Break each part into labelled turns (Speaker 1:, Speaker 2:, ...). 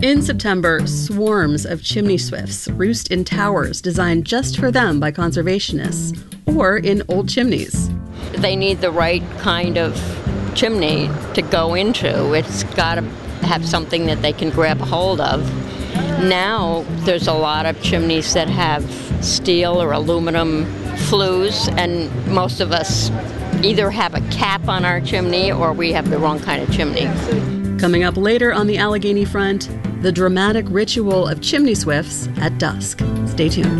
Speaker 1: In September, swarms of chimney swifts roost in towers designed just for them by conservationists, or in old chimneys.
Speaker 2: They need the right kind of chimney to go into. It's got to have something that they can grab a hold of. Now, there's a lot of chimneys that have steel or aluminum flues, and most of us either have a cap on our chimney or we have the wrong kind of chimney.
Speaker 1: Coming up later on the Allegheny Front, the dramatic ritual of chimney swifts at dusk. Stay tuned.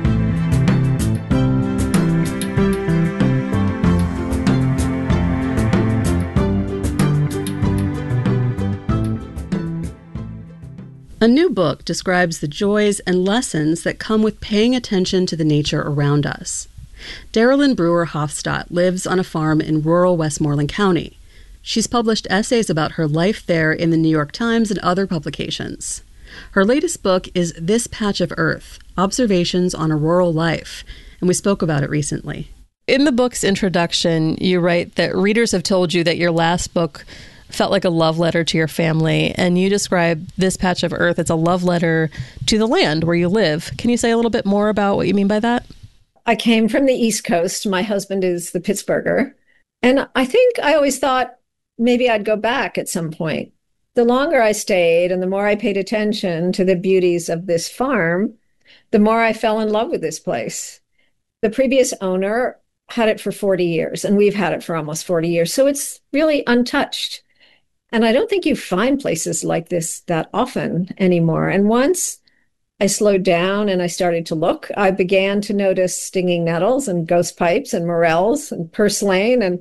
Speaker 1: A new book describes the joys and lessons that come with paying attention to the nature around us. Darylyn Brewer Hofstadt lives on a farm in rural Westmoreland County. She's published essays about her life there in the New York Times and other publications. Her latest book is This Patch of Earth: Observations on a Rural Life, and we spoke about it recently. In the book's introduction, you write that readers have told you that your last book felt like a love letter to your family, and you describe This Patch of Earth as a love letter to the land where you live. Can you say a little bit more about what you mean by that?
Speaker 3: I came from the East Coast. My husband is the Pittsburgher. And I think I always thought maybe I'd go back at some point. The longer I stayed and the more I paid attention to the beauties of this farm, the more I fell in love with this place. The previous owner had it for 40 years, and we've had it for almost 40 years. So it's really untouched. And I don't think you find places like this that often anymore. And once I slowed down and I started to look, I began to notice stinging nettles and ghost pipes and morels and purslane and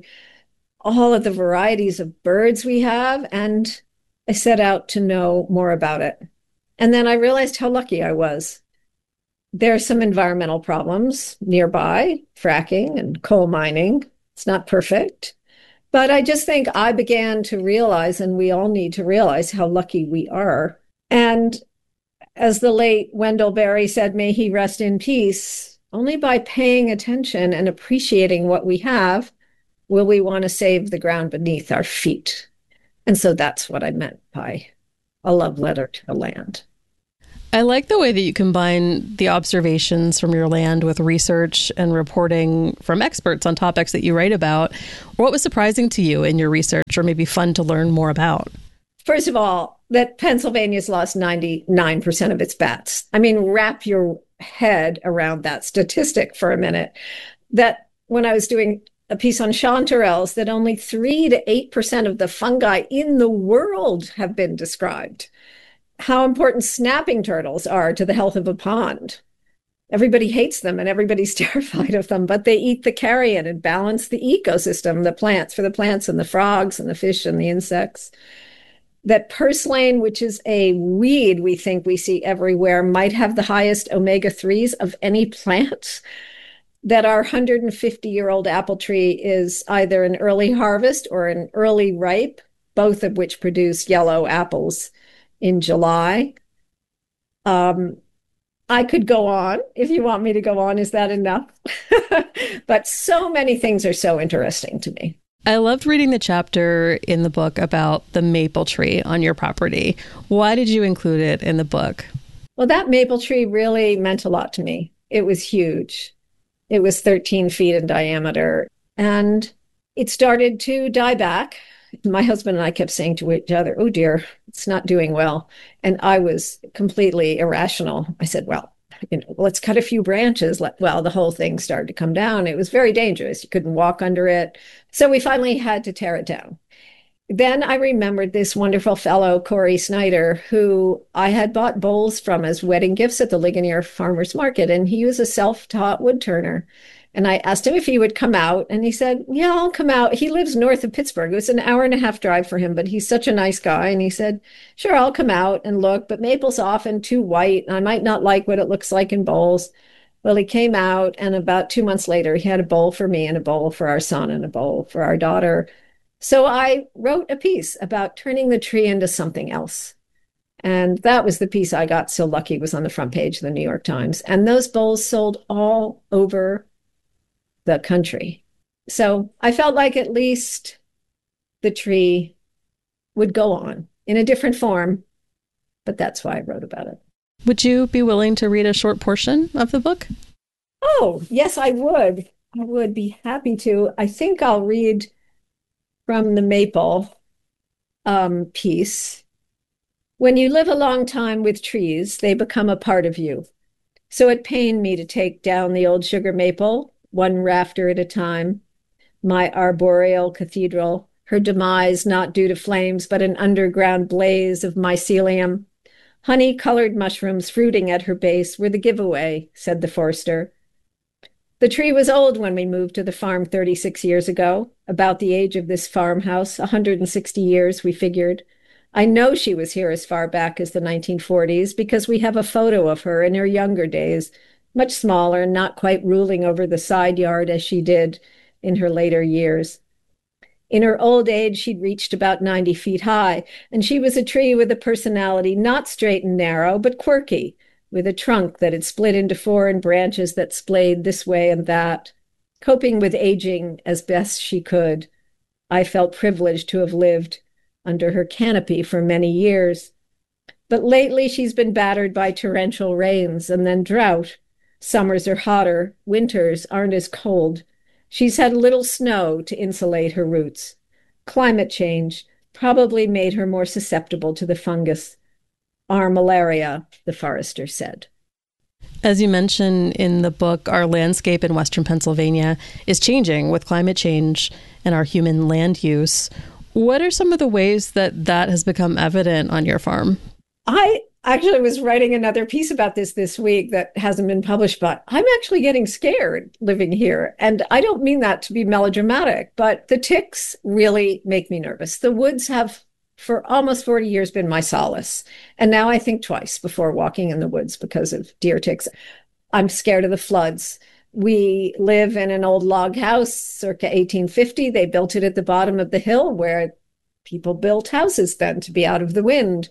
Speaker 3: all of the varieties of birds we have. And I set out to know more about it. And then I realized how lucky I was. There are some environmental problems nearby, fracking and coal mining. It's not perfect. But I just think I began to realize, and we all need to realize, how lucky we are. And as the late Wendell Berry said, may he rest in peace, only by paying attention and appreciating what we have will we want to save the ground beneath our feet. And so that's what I meant by a love letter to the land.
Speaker 1: I like the way that you combine the observations from your land with research and reporting from experts on topics that you write about. What was surprising to you in your research, or maybe fun to learn more about?
Speaker 3: First of all, that Pennsylvania's lost 99% of its bats. I mean, wrap your head around that statistic for a minute. That when I was doing a piece on chanterelles, that only 3 to 8% of the fungi in the world have been described. How important snapping turtles are to the health of a pond. Everybody hates them and everybody's terrified of them, but they eat the carrion and balance the ecosystem, the plants, for the plants and the frogs and the fish and the insects. That purslane, which is a weed we think we see everywhere, might have the highest omega-3s of any plant. That our 150-year-old apple tree is either an early harvest or an early ripe, both of which produce yellow apples in July. I could go on if you want me to go on. Is that enough? But so many things are so interesting to me.
Speaker 1: I loved reading the chapter in the book about the maple tree on your property. Why did you include it in the book?
Speaker 3: Well, that maple tree really meant a lot to me. It was huge. It was 13 feet in diameter, and it started to die back. My husband and I kept saying to each other, oh dear, it's not doing well. And I was completely irrational. I said, well, let's cut a few branches. Well, the whole thing started to come down. It was very dangerous. You couldn't walk under it. So we finally had to tear it down. Then I remembered this wonderful fellow, Corey Snyder, who I had bought bowls from as wedding gifts at the Ligonier Farmers Market. And he was a self-taught wood turner. And I asked him if he would come out, and he said, yeah, I'll come out. He lives north of Pittsburgh. It was an hour-and-a-half drive for him, but he's such a nice guy. And he said, sure, I'll come out and look, but maple's often too white, and I might not like what it looks like in bowls. Well, he came out, and about 2 months later, he had a bowl for me and a bowl for our son and a bowl for our daughter. So I wrote a piece about turning the tree into something else. And that was the piece I got so lucky was on the front page of the New York Times. And those bowls sold all over the country. So I felt like at least the tree would go on in a different form, But that's why I wrote about it.
Speaker 1: Would you be willing to read a short portion of the book?
Speaker 3: Oh, yes, I would. I would be happy to. I think I'll read from the maple piece. When you live a long time with trees, they become a part of you. So it pained me to take down the old sugar maple, one rafter at a time. My arboreal cathedral, her demise not due to flames, but an underground blaze of mycelium. Honey-colored mushrooms fruiting at her base were the giveaway, said the forester. The tree was old when we moved to the farm 36 years ago, about the age of this farmhouse, 160 years, we figured. I know she was here as far back as the 1940s because we have a photo of her in her younger days, much smaller and not quite ruling over the side yard as she did in her later years. In her old age, she'd reached about 90 feet high, and she was a tree with a personality not straight and narrow, but quirky, with a trunk that had split into four and branches that splayed this way and that. Coping with aging as best she could, I felt privileged to have lived under her canopy for many years. But lately she's been battered by torrential rains and then drought. Summers are hotter, winters aren't as cold. She's had little snow to insulate her roots. Climate change probably made her more susceptible to the fungus. Armillaria, the forester said.
Speaker 1: As you mention in the book, our landscape in Western Pennsylvania is changing with climate change and our human land use. What are some of the ways that that has become evident on your farm?
Speaker 3: I actually was writing another piece about this week that hasn't been published, but I'm actually getting scared living here. And I don't mean that to be melodramatic, but the ticks really make me nervous. The woods have, for almost 40 years, been my solace. And now I think twice before walking in the woods because of deer ticks. I'm scared of the floods. We live in an old log house, circa 1850. They built it at the bottom of the hill where people built houses then to be out of the wind.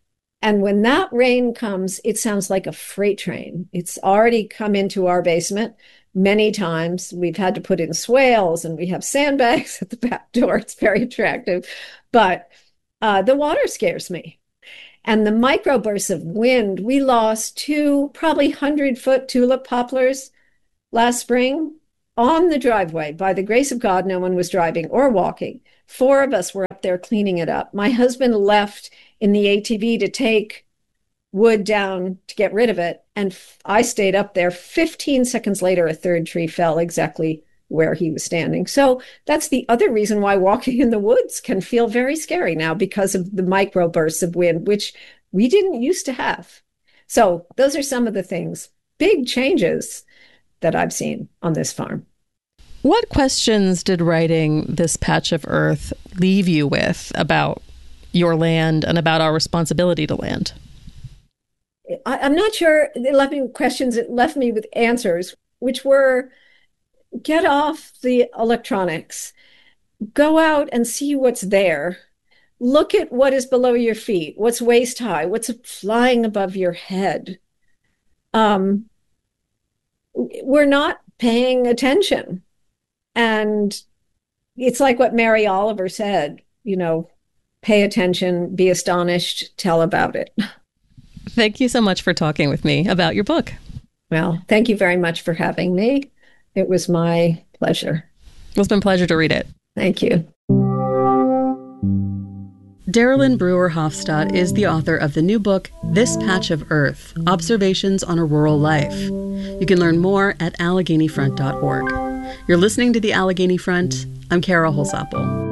Speaker 3: And when that rain comes, it sounds like a freight train. It's already come into our basement many times. We've had to put in swales and we have sandbags at the back door. It's very attractive. But the water scares me. And the microbursts of wind, we lost 2 probably 100-foot tulip poplars last spring on the driveway. By the grace of God, no one was driving or walking. 4 of us were up there cleaning it up. My husband left in the ATV to take wood down to get rid of it. And I stayed up there. 15 seconds later, a 3rd tree fell exactly where he was standing. So that's the other reason why walking in the woods can feel very scary now, because of the microbursts of wind, which we didn't used to have. So those are some of the things, big changes that I've seen on this farm.
Speaker 1: What questions did writing this patch of earth leave you with about your land and about our responsibility to land?
Speaker 3: I'm not sure it left me with questions. It left me with answers, which were: get off the electronics, go out and see what's there. Look at what is below your feet, what's waist high, what's flying above your head. We're not paying attention. And it's like what Mary Oliver said, pay attention, be astonished, tell about it.
Speaker 1: Thank you so much for talking with me about your book.
Speaker 3: Well, thank you very much for having me. It was my pleasure.
Speaker 1: It's been a pleasure to read it.
Speaker 3: Thank you.
Speaker 1: Darrelyn Brewer Hofstadt is the author of the new book, This Patch of Earth, Observations on a Rural Life. You can learn more at AlleghenyFront.org. You're listening to The Allegheny Front. I'm Kara Holsapple.